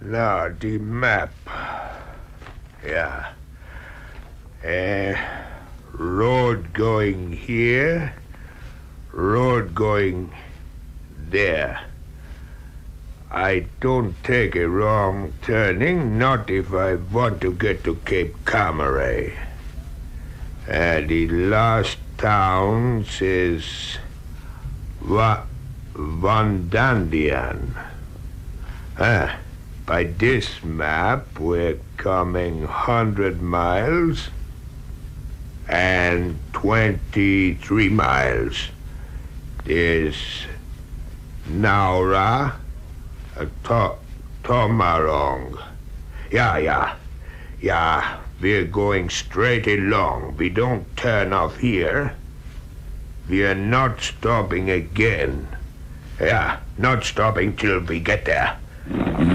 Now, the map. Yeah. Road going here, road going there. I don't take a wrong turning, not if I want to get to Cape Camaret. The last town says Vandandian. By this map, we're coming 100 miles and 23 miles. There's Naura, Tomarong. Yeah. We're going straight along. We don't turn off here. We're not stopping again. Yeah, not stopping till we get there.